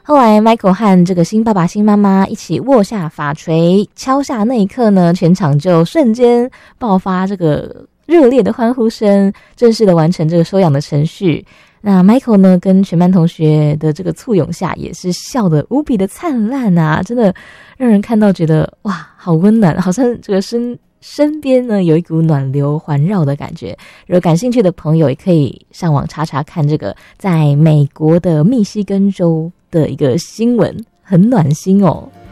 后来 Michael 和这个新爸爸新妈妈一起握下法锤敲下那一刻呢，全场就瞬间爆发这个热烈的欢呼声，正式的完成这个收养的程序。那 Michael 呢，跟全班同学的这个簇拥下，也是笑得无比的灿烂啊！真的让人看到觉得哇，好温暖，好像这个身边呢有一股暖流环绕的感觉。如果感兴趣的朋友，也可以上网查查看这个在美国的密西根州的一个新闻，很暖心哦。